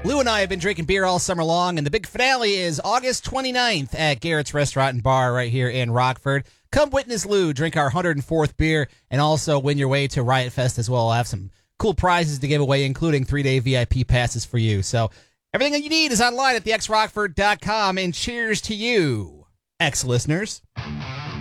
Lou and I have been drinking beer all summer long, and the big finale is August 29th at Garrett's Restaurant and Bar right here in Rockford. Come witness Lou, drink our 104th beer, and also win your way to Riot Fest as well. I'll have some cool prizes to give away, including 3-day VIP passes for you. So everything that you need is online at thexrockford.com, and cheers to you, ex-listeners.